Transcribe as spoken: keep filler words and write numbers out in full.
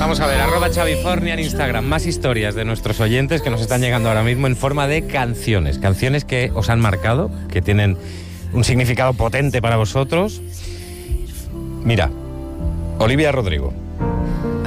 Vamos a ver, arroba Xavifornia en Instagram. Más historias de nuestros oyentes que nos están llegando ahora mismo en forma de canciones. Canciones que os han marcado, que tienen un significado potente para vosotros. Mira, Olivia Rodrigo.